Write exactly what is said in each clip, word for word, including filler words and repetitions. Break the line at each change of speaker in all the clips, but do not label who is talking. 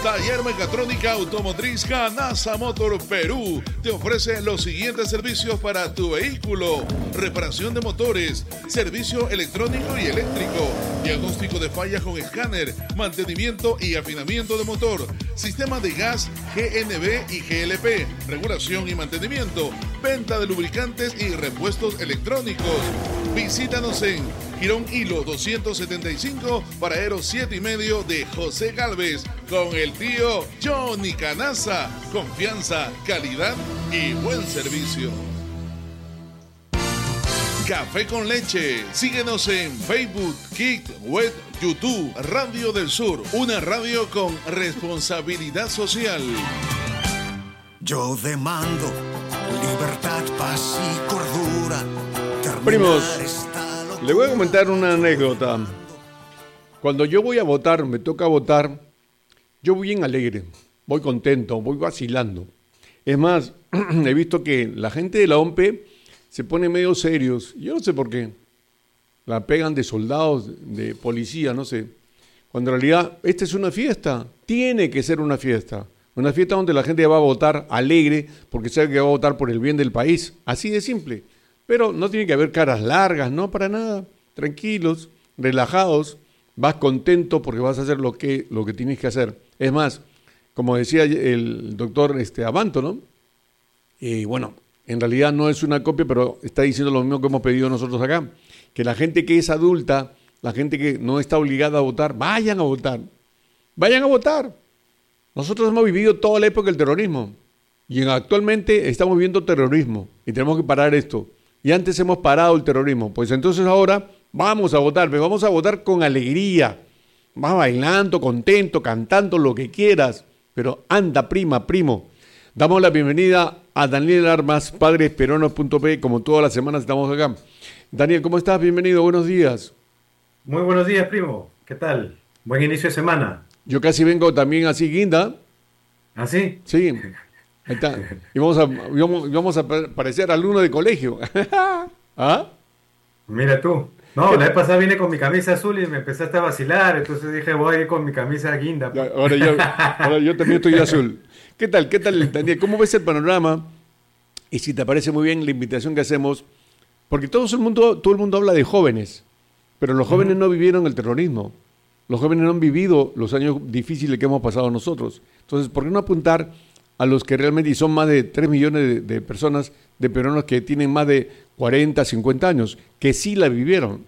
Taller Mecatrónica Automotriz Canasa Motor Perú te ofrece los siguientes servicios para tu vehículo: reparación de motores, servicio electrónico y eléctrico, diagnóstico de fallas con escáner, mantenimiento y afinamiento de motor, sistema de gas G N B y G L P, regulación y mantenimiento, venta de lubricantes y repuestos electrónicos. Visítanos en Girón Hilo doscientos setenta y cinco, paradero siete y medio de José Gálvez, con el tío Johnny Canasa. Confianza, calidad y buen servicio. Café con leche. Síguenos en Facebook, Kik, Web, YouTube, Radio del Sur, una radio con responsabilidad social.
Yo demando libertad, paz y cordura.
Primos, le voy a comentar una anécdota. Cuando yo voy a votar, me toca votar, yo voy bien alegre, voy contento, voy vacilando. Es más, he visto que la gente de la O M P E se pone medio serios. Yo no sé por qué. La pegan de soldados, de policía, no sé. Cuando en realidad esta es una fiesta. Tiene que ser una fiesta. Una fiesta donde la gente va a votar alegre porque sabe que va a votar por el bien del país. Así de simple. Pero no tiene que haber caras largas, no, para nada. Tranquilos, relajados. Vas contento porque vas a hacer lo que, lo que tienes que hacer. Es más, como decía el doctor este, Abanto, ¿no? Y bueno, en realidad no es una copia, pero está diciendo lo mismo que hemos pedido nosotros acá. Que la gente que es adulta, la gente que no está obligada a votar, vayan a votar. Vayan a votar. Nosotros hemos vivido toda la época del terrorismo. Y actualmente estamos viviendo terrorismo. Y tenemos que parar esto. Y antes hemos parado el terrorismo. Pues entonces ahora vamos a votar. Pero vamos a votar con alegría. Vas bailando, contento, cantando, lo que quieras. Pero anda, prima, primo. Damos la bienvenida a Daniel Armas, padres peruanos punto pe, como todas las semanas estamos acá. Daniel, ¿cómo estás? Bienvenido, buenos días.
Muy buenos días, primo. ¿Qué tal? Buen inicio de semana.
Yo casi vengo también así, guinda.
¿Ah, sí?
Sí, ahí está. Y vamos a, vamos, vamos a parecer alumno de colegio. ¿Ah?
Mira tú. No, la vez pasada vine con mi camisa azul y me empezaste a vacilar, entonces dije, voy a ir con mi camisa guinda.
Ya, ahora, yo, ahora yo también estoy azul. ¿Qué tal? ¿Qué tal, Daniel? ¿Cómo ves el panorama? Y si te parece muy bien la invitación que hacemos, porque todo el mundo, todo el mundo habla de jóvenes, pero los jóvenes uh-huh. no vivieron el terrorismo. Los jóvenes no han vivido los años difíciles que hemos pasado nosotros. Entonces, ¿por qué no apuntar a los que realmente, y son más de tres millones de, de personas, de peruanos que tienen más de cuarenta, cincuenta años, que sí la vivieron?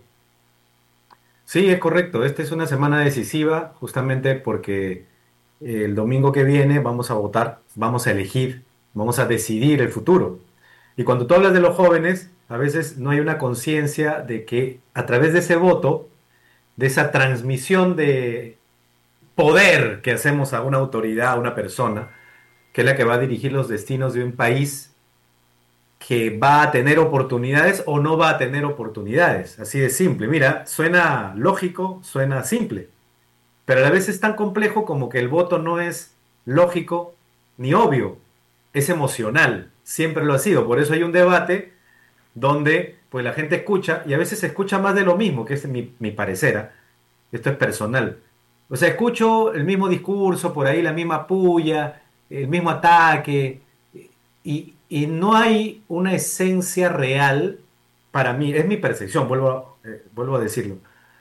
Sí, es correcto. Esta es una semana decisiva, justamente porque el domingo que viene vamos a votar, vamos a elegir, vamos a decidir el futuro. Y cuando tú hablas de los jóvenes, a veces no hay una conciencia de que a través de ese voto, de esa transmisión de poder que hacemos a una autoridad, a una persona, que es la que va a dirigir los destinos de un país, que va a tener oportunidades o no va a tener oportunidades. Así de simple. Mira, suena lógico, suena simple, pero a la vez es tan complejo como que el voto no es lógico ni obvio, es emocional, siempre lo ha sido. Por eso hay un debate donde pues la gente escucha, y a veces se escucha más de lo mismo, que es mi, mi parecer, ¿eh? Esto es personal. O sea, escucho el mismo discurso, por ahí la misma puya, el mismo ataque, y, y no hay una esencia real para mí, es mi percepción, vuelvo, a- eh, vuelvo a decirlo.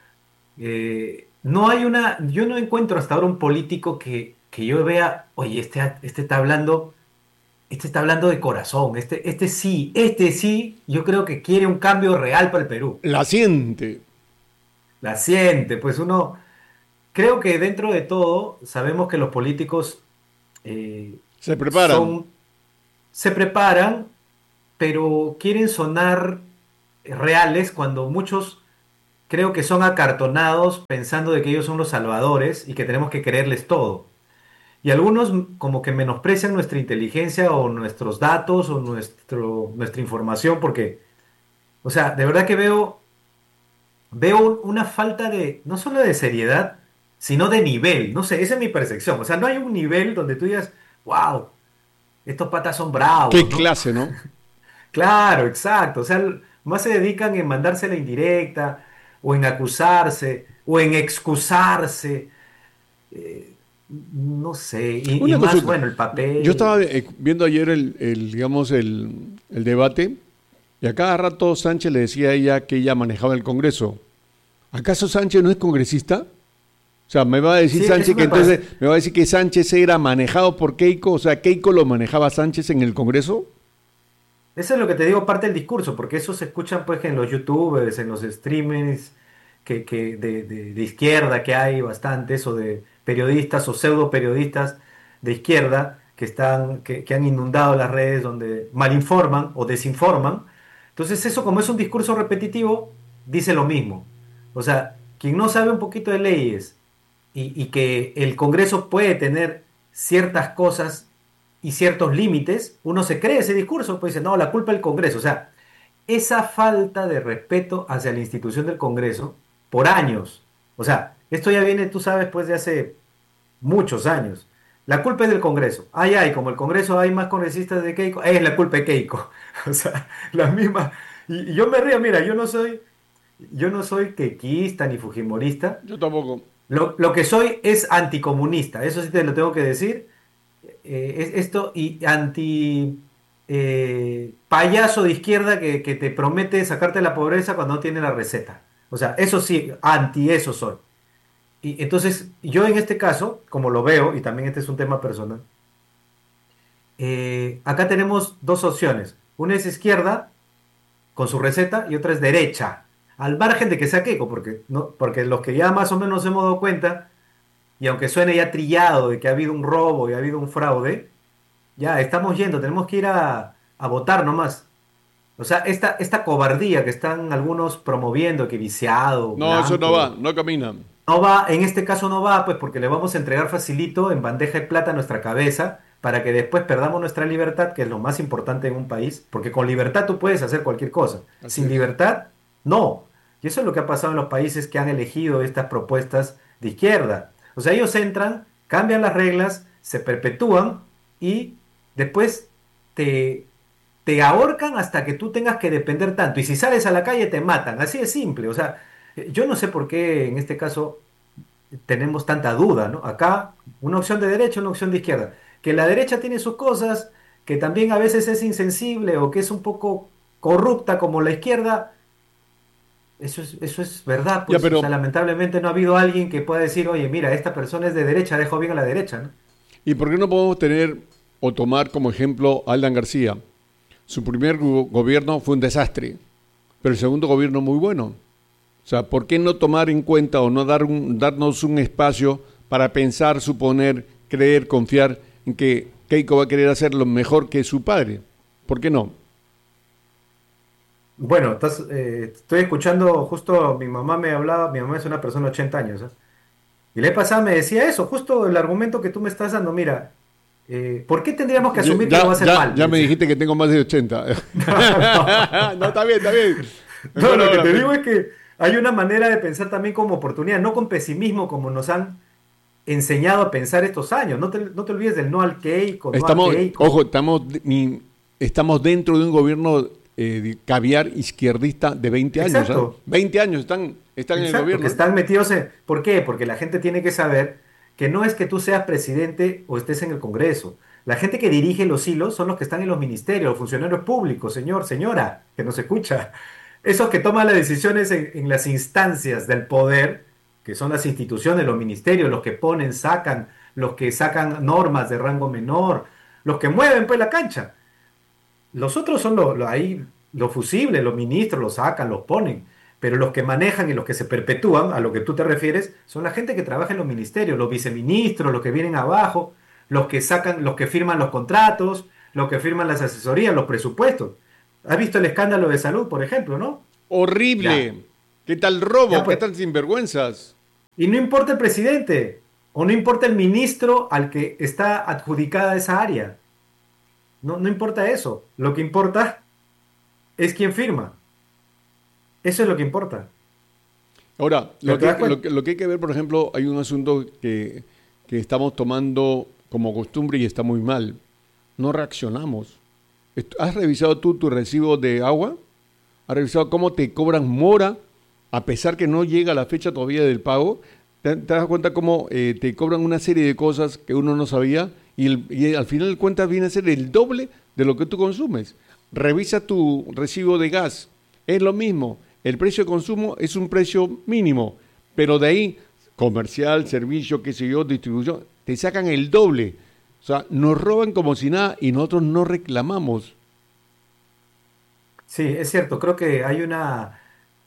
Eh, no hay una, yo no encuentro hasta ahora un político que, que yo vea, oye, este, este está hablando, este está hablando de corazón, este, este sí, este sí, yo creo que quiere un cambio real para el Perú.
La siente.
La siente, pues uno, creo que dentro de todo, sabemos que los políticos eh,
Se preparan.
son, se preparan, pero quieren sonar reales cuando muchos creo que son acartonados pensando de que ellos son los salvadores y que tenemos que creerles todo. Y algunos m- como que menosprecian nuestra inteligencia o nuestros datos o nuestro, nuestra información porque, o sea, de verdad que veo, veo un- una falta de, no solo de seriedad, sino de nivel. No sé, esa es mi percepción. O sea, no hay un nivel donde tú digas, wow, estos patas son
Qué
bravos, ¿no?
clase, ¿no?
Claro, exacto. O sea, l- más se dedican en mandarse la indirecta, o en acusarse, o en excusarse. Eh, No sé, y, y
Una
más,
consulta.
bueno, el papel.
Yo estaba eh, viendo ayer el, el, digamos, el, el debate y a cada rato Sánchez le decía a ella que ella manejaba el Congreso. ¿Acaso Sánchez no es congresista? O sea, me va a decir
Sí,
Sánchez
eso
que
me
entonces,
parece.
me va a decir que Sánchez era manejado por Keiko, o sea, Keiko lo manejaba a Sánchez en el Congreso.
Eso es lo que te digo, parte del discurso, porque eso se escuchan pues en los youtubers, en los streamers que, que de, de- de izquierda que hay bastantes, o de periodistas o pseudo periodistas de izquierda que están, que, que han inundado las redes donde malinforman o desinforman. Entonces eso, como es un discurso repetitivo, dice lo mismo. O sea, quien no sabe un poquito de leyes y, y que el Congreso puede tener ciertas cosas y ciertos límites, uno se cree ese discurso, pues dice, no, la culpa del Congreso. O sea, esa falta de respeto hacia la institución del Congreso por años. O sea, esto ya viene, tú sabes, pues de hace muchos años. La culpa es del Congreso. Ay, ay, como el Congreso hay más congresistas de Keiko, es la culpa de Keiko. O sea, la misma. Y, y yo me río, mira, yo no soy, yo no soy keikista ni fujimorista.
Yo tampoco.
Lo, lo que soy es anticomunista, eso sí te lo tengo que decir. Eh, es esto y anti eh, payaso de izquierda que, que te promete sacarte de la pobreza cuando no tiene la receta. O sea, eso sí, anti eso soy. Y entonces, yo en este caso, como lo veo, y también este es un tema personal, eh, acá tenemos dos opciones. Una es izquierda, con su receta, y otra es derecha. Al margen de que sea Keiko, porque, no, porque los que ya más o menos hemos dado cuenta, y aunque suene ya trillado de que ha habido un robo y ha habido un fraude, ya estamos yendo, tenemos que ir a, a votar nomás. O sea, esta, esta cobardía que están algunos promoviendo, que viciado,
No, eso no va,
blanco,
no camina.
no va, en este caso no va, pues porque le vamos a entregar facilito en bandeja de plata a nuestra cabeza para que después perdamos nuestra libertad, que es lo más importante en un país, porque con libertad tú puedes hacer cualquier cosa.
Así
Sin
es.
libertad, no. Y eso es lo que ha pasado en los países que han elegido estas propuestas de izquierda. O sea, ellos entran, cambian las reglas, se perpetúan y después te, te ahorcan hasta que tú tengas que depender tanto. Y si sales a la calle te matan. Así de simple. O sea, eh, yo no sé por qué en este caso tenemos tanta duda, ¿no? Acá, una opción de derecha, una opción de izquierda. Que la derecha tiene sus cosas, que también a veces es insensible o que es un poco corrupta como la izquierda, eso es, eso es verdad,
Ya,
pues. O
pero,
sea, lamentablemente no ha habido alguien que pueda decir, oye, mira, esta persona es de derecha, dejo bien a la derecha, ¿no?
¿y por qué no podemos tener o tomar como ejemplo a Alan García? Su primer go- gobierno fue un desastre, pero el segundo gobierno muy bueno. O sea, ¿por qué no tomar en cuenta o no dar un, darnos un espacio para pensar, suponer, creer, confiar en que Keiko va a querer hacer lo mejor que su padre? ¿Por qué no?
Bueno, estás, eh, estoy escuchando, justo mi mamá me hablaba, mi mamá es una persona de ochenta años, ¿eh? Y la vez pasada me decía eso, justo el argumento que tú me estás dando, mira, eh, ¿por qué tendríamos que
Ya,
asumir que lo va a
ya,
hacer
ya,
mal?
ya
Me
me
decía.
dijiste que tengo más de ochenta. No, está bien, está bien.
No,
Bueno,
lo que
ahora,
te
pues,
digo es que hay una manera de pensar también como oportunidad, no con pesimismo como nos han enseñado a pensar estos años. No te, no te olvides del no al Keiko, no a
estamos,
Keiko.
ojo, estamos, ni- estamos dentro de un gobierno eh, de caviar izquierdista de veinte años.
Exacto.
¿Ah? veinte años están, están en el
Exacto,
gobierno.
que están metidos en... ¿Por qué? Porque la gente tiene que saber que no es que tú seas presidente o estés en el Congreso. La gente que dirige los hilos son los que están en los ministerios, los funcionarios públicos, señor, señora, que nos escucha. Esos que toman las decisiones en, en las instancias del poder, que son las instituciones, los ministerios, los que ponen, sacan, los que sacan normas de rango menor, los que mueven pues la cancha. Los otros son los, los ahí, los fusibles, los ministros los sacan, los ponen. Pero los que manejan y los que se perpetúan, a lo que tú te refieres, son la gente que trabaja en los ministerios, los viceministros, los que vienen abajo, los que sacan, los que firman los contratos, los que firman las asesorías, los presupuestos. ¿Has visto el escándalo de salud, por ejemplo, no?
Horrible.
Ya.
¿Qué tal robo?
Ya, pues.
¿Qué tal sinvergüenzas?
Y no importa el presidente, o no importa el ministro al que está adjudicada esa área. No, no importa eso. Lo que importa es quién firma. Eso es lo que importa.
Ahora,
Pero
lo
te
que,
das cuenta.
lo, que, lo que hay que ver, por ejemplo, hay un asunto que, que estamos tomando como costumbre y está muy mal. No reaccionamos. Est- ¿Has revisado tú tu recibo de agua? ¿Has revisado cómo te cobran mora a pesar que no llega la fecha todavía del pago? ¿Te, te das cuenta cómo eh, te cobran una serie de cosas que uno no sabía y, el- y al final de cuentas viene a ser el doble de lo que tú consumes? Revisa tu recibo de gas, es lo mismo. El precio de consumo es un precio mínimo, pero de ahí, comercial, servicio, qué sé yo, distribución, te sacan el doble. O sea, nos roban como si nada y nosotros no reclamamos.
Sí, es cierto, creo que hay una,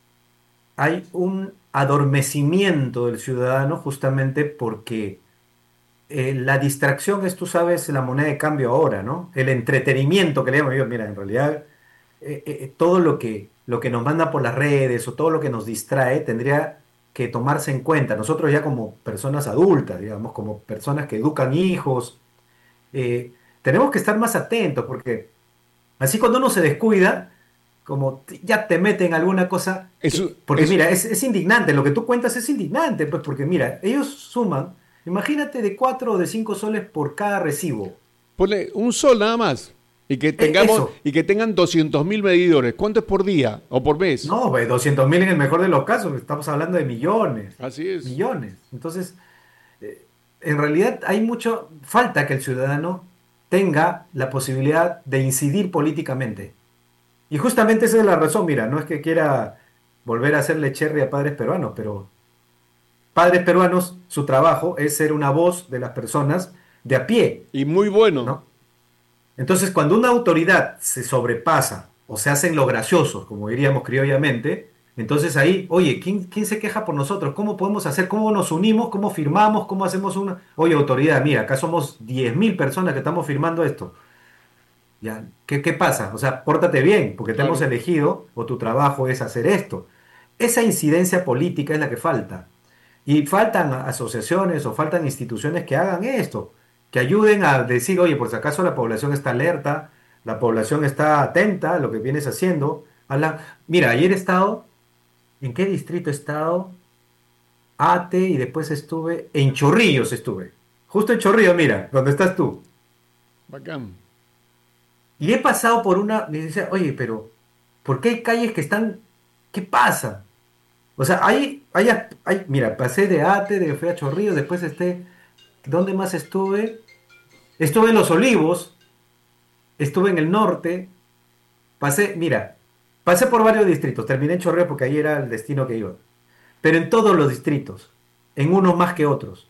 hay un adormecimiento del ciudadano justamente porque eh, la distracción es, tú sabes, la moneda de cambio ahora, ¿no? El entretenimiento que le llamo yo, mira, en realidad eh, eh, eh, todo lo que, lo que nos manda por las redes o todo lo que nos distrae tendría que tomarse en cuenta. Nosotros ya como personas adultas, digamos, como personas que educan hijos, eh, tenemos que estar más atentos porque así cuando uno se descuida, como t- ya te meten alguna cosa que,
Eso,
porque
eso,
mira, es, es indignante, lo que tú cuentas es indignante, pues porque mira, ellos suman, imagínate de cuatro o de cinco soles por cada recibo.
ponle un sol nada más y que
E-
tengamos
eso,
y que tengan doscientos mil medidores. ¿Cuánto es por día o por mes?
no, pues doscientos mil en el mejor de los casos, estamos hablando de millones,
Así es.
millones. Entonces, eh, en realidad hay mucho, falta que el ciudadano tenga la posibilidad de incidir políticamente. Y justamente esa es la razón, mira, no es que quiera volver a hacerle cherry a padres peruanos, pero padres peruanos, su trabajo es ser una voz de las personas de a pie,
Y muy bueno.
¿no? Entonces, cuando una autoridad se sobrepasa o se hacen los graciosos, como diríamos criollamente, entonces ahí, oye, ¿quién, quién se queja por nosotros? ¿Cómo podemos hacer? ¿Cómo nos unimos? ¿Cómo firmamos? ¿Cómo hacemos una? Oye, autoridad, mira, acá somos diez mil personas que estamos firmando esto. Ya, ¿qué, qué pasa? O sea, pórtate bien, porque te hemos
Claro.
elegido o tu trabajo es hacer esto. Esa incidencia política es la que falta. Y faltan asociaciones o faltan instituciones que hagan esto, que ayuden a decir, oye, por si acaso la población está alerta, la población está atenta a lo que vienes haciendo. A la- Mira, ayer he estado, ¿en qué distrito he estado? Ate y después estuve en Chorrillos estuve. Justo en Chorrillos, mira, donde estás tú.
Bacán.
Y he pasado por una, me dice, oye, pero ¿por qué hay calles que están, qué pasa? O sea, hay, hay, hay- mira, pasé de Ate, de fui a Chorrillos, después este, ¿dónde más estuve? Estuve en Los Olivos, estuve en el norte, pasé, mira, pasé por varios distritos, terminé en Chorrillos porque ahí era el destino que iba, pero en todos los distritos, en unos más que otros,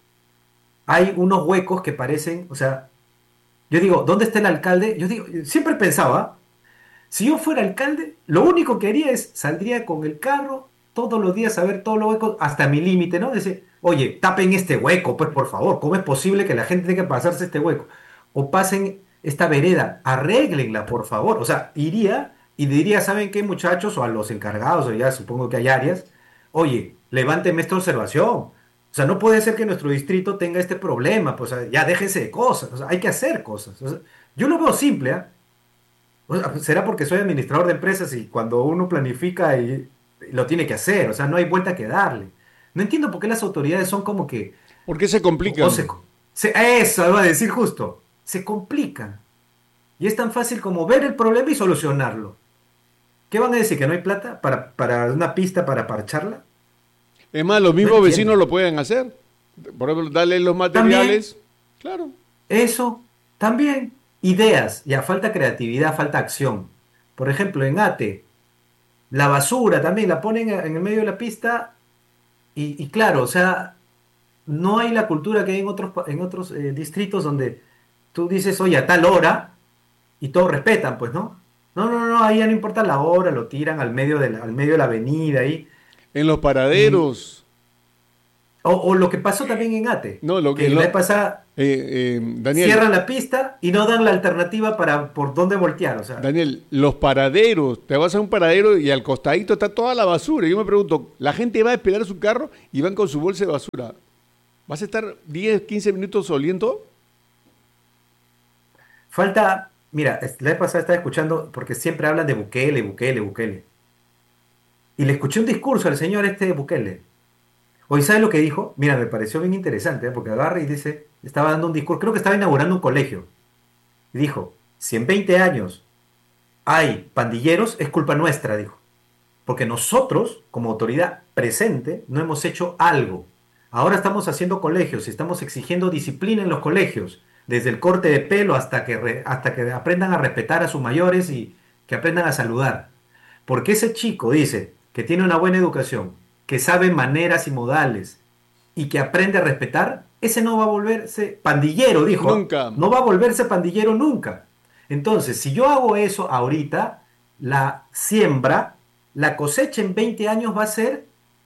hay unos huecos que parecen, o sea, yo digo, ¿dónde está el alcalde? Yo digo, siempre pensaba, si yo fuera alcalde, lo único que haría es saldría con el carro todos los días a ver todos los huecos hasta mi límite, ¿no? Decir, oye, tapen este hueco, pues por favor, ¿cómo es posible que la gente tenga que pasarse este hueco? O pasen esta vereda, arréglenla, por favor. O sea, iría y diría, ¿saben qué, muchachos? O a los encargados, o ya supongo que hay áreas, oye, levánteme esta observación. O sea, no puede ser que nuestro distrito tenga este problema, pues o sea, ya déjense de cosas, o sea, hay que hacer cosas. O sea, yo lo veo simple, ¿ah? O sea, será porque soy administrador de empresas y cuando uno planifica y lo tiene que hacer, o sea, no hay vuelta que darle. No entiendo por qué las autoridades son como que,
¿Por qué se
o, o se,
complican?
se- eso iba a decir justo, se complican. Y es tan fácil como ver el problema y solucionarlo. ¿Qué van a decir? ¿Que no hay plata para, para una pista para parcharla?
Es más, los
No
mismos vecinos
entiendo.
lo pueden hacer. Por ejemplo, darle los
También,
materiales. Claro.
eso, también, ideas, ya falta creatividad, falta acción. Por ejemplo, en Ate, la basura también la ponen en el medio de la pista. Y, y claro, o sea, no hay la cultura que hay en otros, pa- en otros eh, distritos donde tú dices, oye, a tal hora, y todos respetan, pues, ¿no? No, no, no, ahí ya no importa la hora, lo tiran al medio de la, al medio de la avenida ahí.
En los
Y,
paraderos.
o, o lo que pasó también en Ate,
No, lo que
que la vez
lo,
pasada
eh, eh, Daniel,
cierran la pista y no dan la alternativa para por dónde voltear, o sea,
Daniel, los paraderos. Te vas a un paradero y al costadito está toda la basura. Y yo me pregunto, la gente va a esperar su carro y van con su bolsa de basura. ¿Vas a estar diez, quince minutos oliendo?
falta, mira, es- la vez pasada estaba escuchando, porque siempre hablan de Bukele, Bukele, Bukele. Y le escuché un discurso al señor este Bukele. Hoy, ¿sabes lo que dijo? Mira, me pareció bien interesante, ¿eh? Porque agarra y dice, estaba dando un discurso, creo que estaba inaugurando un colegio. Y dijo, si en veinte años hay pandilleros, es culpa nuestra, dijo. Porque nosotros, como autoridad presente, no hemos hecho algo. Ahora estamos haciendo colegios y estamos exigiendo disciplina en los colegios, desde el corte de pelo hasta que, re- hasta que aprendan a respetar a sus mayores y que aprendan a saludar. Porque ese chico dice que tiene una buena educación, que sabe maneras y modales y que aprende a respetar, ese no va a volverse pandillero, dijo. ¿ah?
Nunca.
No va a volverse pandillero nunca. Entonces, si yo hago eso ahorita, la siembra, la cosecha en veinte años va a ser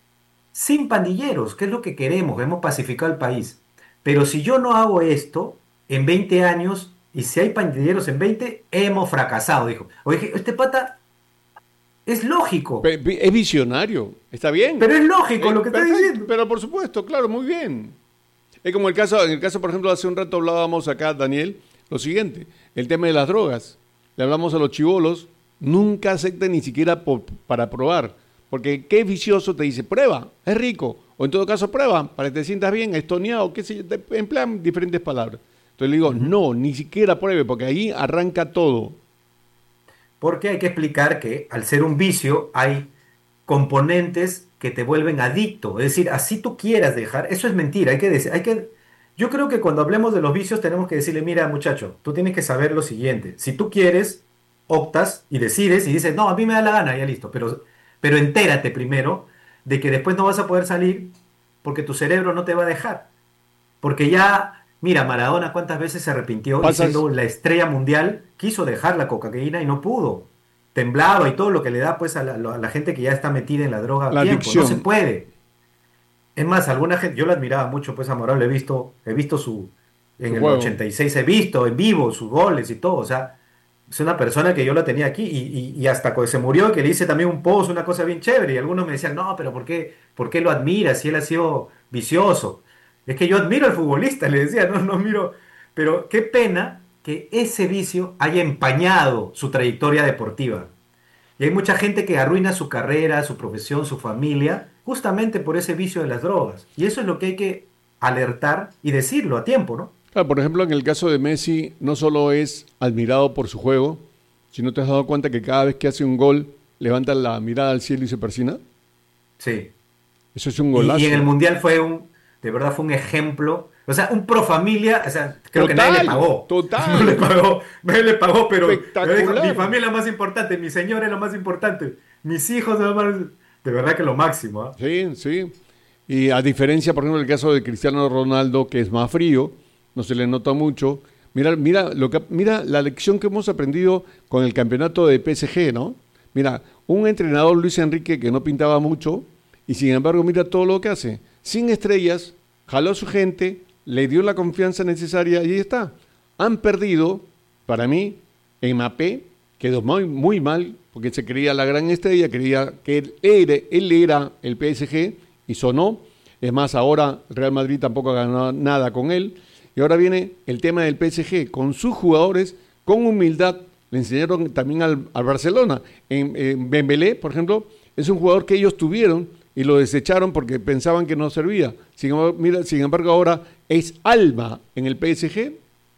sin pandilleros, que es lo que queremos, hemos pacificado el país. Pero si yo no hago esto en veinte años, y si hay pandilleros en veinte, hemos fracasado, dijo. Oye, este pata es lógico,
Pe- pe- Es visionario, está bien.
pero es lógico
Eh,
lo que está
perfecto,
diciendo.
Pero por supuesto, claro, muy bien. Es como el caso, en el caso, por ejemplo, hace un rato hablábamos acá, Daniel, lo siguiente, el tema de las drogas. Le hablamos a los chivolos, nunca acepten ni siquiera po- para probar. Porque qué vicioso te dice, prueba, es rico. O en todo caso, prueba, para que te sientas bien, estoneado, qué sé yo, te emplean diferentes palabras. Entonces le digo, no, ni siquiera pruebe, porque ahí arranca todo.
Porque hay que explicar que al ser un vicio hay componentes que te vuelven adicto. Es decir, así tú quieras dejar, eso es mentira. Hay que decir, hay que, yo creo que cuando hablemos de los vicios tenemos que decirle, mira muchacho, tú tienes que saber lo siguiente. Si tú quieres, optas y decides y dices, no, a mí me da la gana, ya listo. Pero, pero entérate primero de que después no vas a poder salir porque tu cerebro no te va a dejar. Porque ya, mira, Maradona cuántas veces se arrepintió y
Pasas-
siendo la estrella mundial, quiso dejar la cocaína y no pudo. Temblaba y todo lo que le da pues a la, a la gente que ya está metida en la droga a
La
tiempo.
adicción.
No se puede. Es más, alguna gente, yo lo admiraba mucho pues a Morales, he visto, he visto su, en
Su
el
juego.
ochenta y seis he visto en vivo sus goles y todo, o sea, es una persona que yo la tenía aquí y, y, y hasta cuando se murió que le hice también un post, una cosa bien chévere y algunos me decían, no, pero ¿por qué, por qué lo admiras si él ha sido vicioso? Es que yo admiro al futbolista, le decía, no, no miro, pero qué pena que ese vicio haya empañado su trayectoria deportiva. Y hay mucha gente que arruina su carrera, su profesión, su familia, justamente por ese vicio de las drogas. Y eso es lo que hay que alertar y decirlo a tiempo, ¿no?
Claro, por ejemplo, en el caso de Messi, no solo es admirado por su juego, sino te has dado cuenta que cada vez que hace un gol, levanta la mirada al cielo y se persina.
Sí.
Eso es un
Y,
golazo.
y en el Mundial fue un, de verdad fue un ejemplo. O sea, un pro familia, o sea, creo que
Total,
nadie le pagó.
total.
No le pagó, nadie le pagó, pero
Espectacular.
pero dijo, mi familia es lo más importante, mi señora es lo más importante, mis hijos son lo más... De verdad que lo máximo, ¿ah?
Sí, sí. Y a diferencia, por ejemplo, del caso de Cristiano Ronaldo, que es más frío, no se le nota mucho. Mira, mira, lo que, mira la lección que hemos aprendido con el campeonato de P S G, ¿no? Mira, un entrenador, Luis Enrique, que no pintaba mucho, y sin embargo, mira todo lo que hace. Sin estrellas, jaló a su gente, le dio la confianza necesaria y ahí está. Han perdido, para mí, Mbappé quedó muy, muy mal, porque se creía la gran estrella, creía que él era, él era el P S G y sonó. Es más, ahora Real Madrid tampoco ha ganado nada con él. Y ahora viene el tema del P S G, con sus jugadores, con humildad, le enseñaron también al, al Barcelona. En, en Dembélé, por ejemplo, es un jugador que ellos tuvieron y lo desecharon porque pensaban que no servía. Sin embargo, mira, sin embargo ahora es alma en el P S G.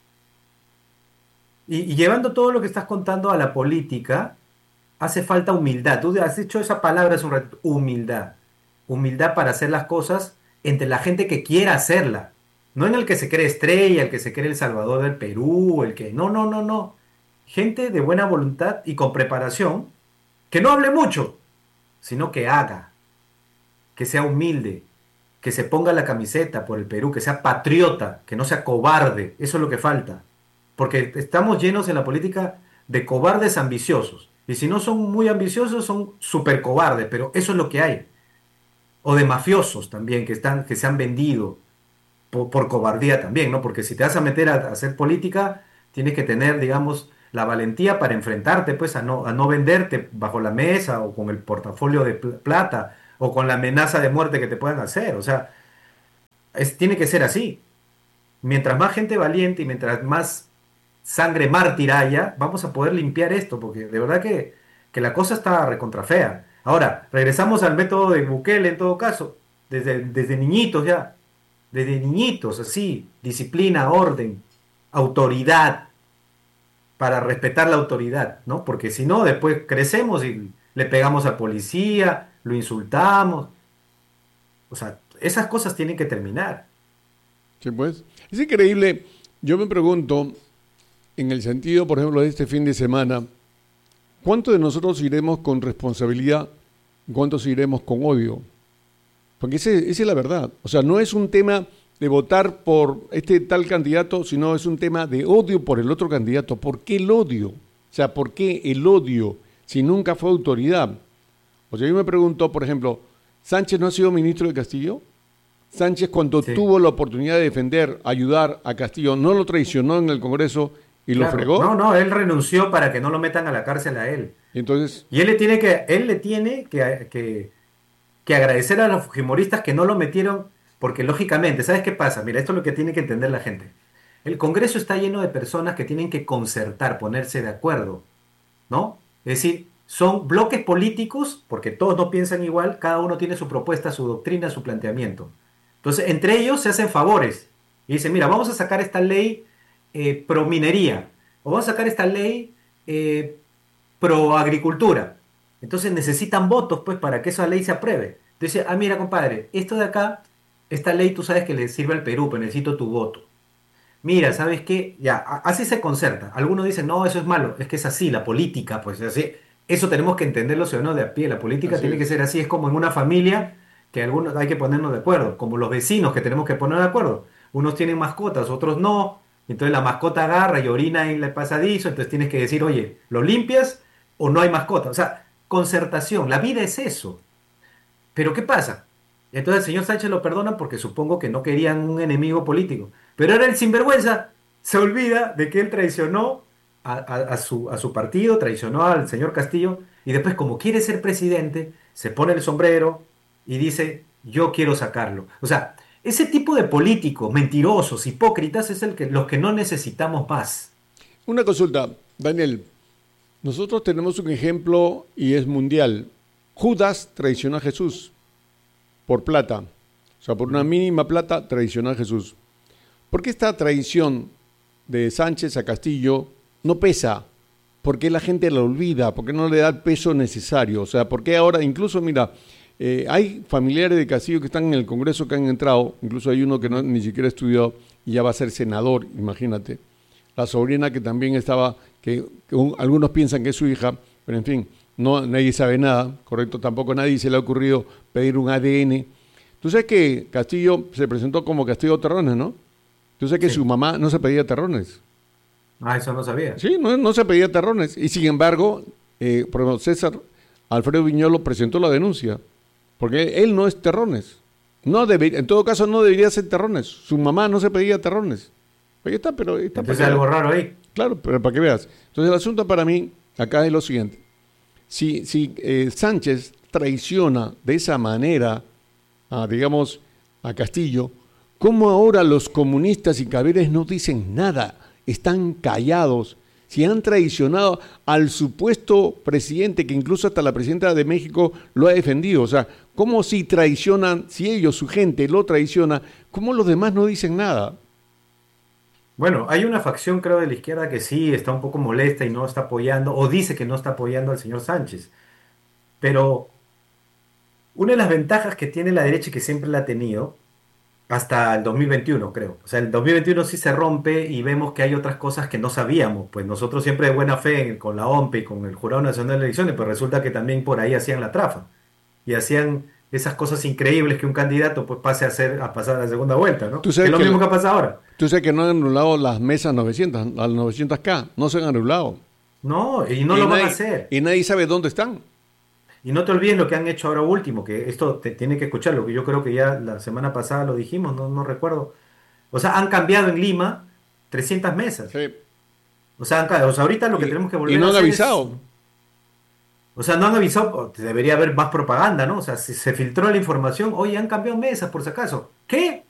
Y, y llevando todo lo que estás contando a la política, hace falta humildad. Tú has dicho esa palabra hace un rato, humildad. Humildad para hacer las cosas entre la gente que quiera hacerla. No en el que se cree estrella, el que se cree el Salvador del Perú, el que... No, no, no, no. Gente de buena voluntad y con preparación, que no hable mucho, sino que haga, que sea humilde, que se ponga la camiseta por el Perú, que sea patriota, que no sea cobarde. Eso es lo que falta. Porque estamos llenos en la política de cobardes ambiciosos. Y si no son muy ambiciosos, son súper cobardes, pero eso es lo que hay. O de mafiosos también, que, están, que se han vendido por, por cobardía también, ¿no? Porque si te vas a meter a, a hacer política, tienes que tener, digamos, la valentía para enfrentarte, pues, a no, a no venderte bajo la mesa o con el portafolio de pl- plata o con la amenaza de muerte que te puedan hacer. O sea, es, tiene que ser así. Mientras más gente valiente y mientras más sangre mártir haya, vamos a poder limpiar esto, porque de verdad que, que la cosa está recontrafea. Ahora, regresamos al método de Bukele en todo caso, desde, desde niñitos ya, desde niñitos, así, disciplina, orden, autoridad, para respetar la autoridad, ¿no? Porque si no, después crecemos y le pegamos al policía, lo insultamos. O sea, esas cosas tienen que terminar.
Sí, pues. Es increíble. Yo me pregunto, en el sentido, por ejemplo, de este fin de semana, ¿cuántos de nosotros iremos con responsabilidad? ¿Cuántos iremos con odio? Porque ese, esa es la verdad. O sea, no es un tema de votar por este tal candidato, sino es un tema de odio por el otro candidato. ¿Por qué el odio? O sea, ¿por qué el odio si nunca fue autoridad? O sea, yo me pregunto, por ejemplo, ¿Sánchez no ha sido ministro de Castillo? Sánchez, cuando sí. tuvo la oportunidad de defender, ayudar a Castillo, ¿no lo traicionó en el Congreso y claro, lo fregó?
No, no, él renunció para que no lo metan a la cárcel a él.
Entonces,
y él le tiene que, él le tiene que, que, que agradecer a los fujimoristas que no lo metieron, porque lógicamente, ¿sabes qué pasa? Mira, esto es lo que tiene que entender la gente. El Congreso está lleno de personas que tienen que concertar, ponerse de acuerdo, ¿no? Es decir, son bloques políticos, porque todos no piensan igual, cada uno tiene su propuesta, su doctrina, su planteamiento. Entonces, entre ellos se hacen favores. Y dicen, mira, vamos a sacar esta ley eh, pro minería, o vamos a sacar esta ley eh, pro agricultura. Entonces necesitan votos, pues, para que esa ley se apruebe. Entonces, ah, mira, compadre, esto de acá, esta ley tú sabes que le sirve al Perú, pero necesito tu voto. Mira, ¿sabes qué? Ya, así se concerta. Algunos dicen, no, eso es malo, es que es así, la política, pues, así. Eso tenemos que entenderlo, ciudadanos de a pie. La política así tiene es. que ser así, es como en una familia que algunos hay que ponernos de acuerdo, como los vecinos que tenemos que poner de acuerdo. Unos tienen mascotas, otros no. Entonces la mascota agarra y orina en el pasadizo, entonces tienes que decir, oye, ¿lo limpias o no hay mascota? O sea, concertación, la vida es eso. Pero ¿qué pasa? Entonces el señor Sánchez lo perdona porque supongo que no querían un enemigo político. Pero ahora el sinvergüenza se olvida de que él traicionó a, a, a, su, a su partido, traicionó al señor Castillo, y después como quiere ser presidente, se pone el sombrero y dice, yo quiero sacarlo. O sea, ese tipo de políticos mentirosos, hipócritas, es el que, los que no necesitamos más.
Una consulta, Daniel. Nosotros tenemos un ejemplo y es mundial. Judas traicionó a Jesús por plata. O sea, por una mínima plata traicionó a Jesús. ¿Por qué esta traición de Sánchez a Castillo no pesa? ¿Por qué la gente la olvida? ¿Por qué no le da el peso necesario? O sea, ¿por qué ahora, incluso, mira, eh, hay familiares de Castillo que están en el Congreso que han entrado, incluso hay uno que no, ni siquiera estudió y ya va a ser senador, imagínate. La sobrina que también estaba, que, que un, algunos piensan que es su hija, pero en fin, no, nadie sabe nada, correcto, tampoco a nadie se le ha ocurrido pedir un A D N. Tú sabes que Castillo se presentó como Castillo Terrones, ¿no? Tú sabes que sí. Su mamá no se pedía terrones.
Ah, eso no sabía.
Sí, no, no se pedía terrones. Y sin embargo, eh, por ejemplo, César Alfredo Viñolo presentó la denuncia, porque él no es terrones. No debe, en todo caso no debería ser terrones. Su mamá no se pedía terrones. Ahí está, pero... Está
Entonces hay algo raro ahí.
Claro, pero para que veas. Entonces el asunto para mí acá es lo siguiente. Si, si eh, Sánchez traiciona de esa manera, a, digamos, a Castillo, ¿cómo ahora los comunistas y caberes no dicen nada? Están callados. Si han traicionado al supuesto presidente, que incluso hasta la presidenta de México lo ha defendido. O sea, ¿cómo si traicionan, si ellos, su gente, lo traiciona, cómo los demás no dicen nada?
Bueno, hay una facción, creo, de la izquierda que sí está un poco molesta y no está apoyando, o dice que no está apoyando al señor Sánchez. Pero una de las ventajas que tiene la derecha y que siempre la ha tenido, hasta el dos mil veintiuno, creo. O sea, el dos mil veintiuno sí se rompe y vemos que hay otras cosas que no sabíamos. Pues nosotros siempre de buena fe con la O M P y con el Jurado Nacional de Elecciones, pues resulta que también por ahí hacían la trafa. Y hacían esas cosas increíbles que un candidato pues pase a hacer a pasar a la segunda vuelta, ¿no?
¿Tú sabes
es lo
que
mismo que pasa ahora.
Tú sabes que no han anulado las mesas novecientas, las novecientas K, no se han anulado.
No, y no
y
lo
nadie,
van a hacer.
Y nadie sabe dónde están.
Y no te olvides lo que han hecho ahora último, que esto te tiene que escucharlo, que yo creo que ya la semana pasada lo dijimos, no, no recuerdo. O sea, han cambiado en Lima trescientas mesas.
Sí.
O sea, han, o sea, ahorita lo que
y,
tenemos que volver
y no
a
han
hacer
avisado.
es, o sea, no han avisado, debería haber más propaganda, ¿no? O sea, si se filtró la información, oye, han cambiado mesas, por si acaso. ¿Qué?